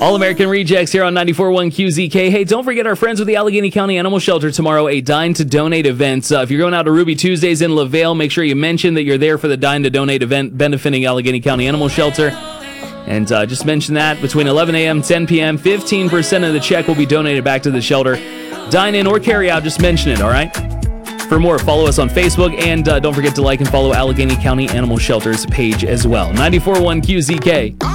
All-American Rejects here on 94.1 QZK. Hey, don't forget our friends with the Allegheny County Animal Shelter tomorrow, a Dine to Donate event. If you're going out to Ruby Tuesdays in LaVale, make sure you mention that you're there for the Dine to Donate event benefiting Allegheny County Animal Shelter. And just mention that between 11 a.m. 10 p.m., 15% of the check will be donated back to the shelter. Dine in or carry out, just mention it, all right? For more, follow us on Facebook, and don't forget to like and follow Allegheny County Animal Shelter's page as well. 94.1 QZK.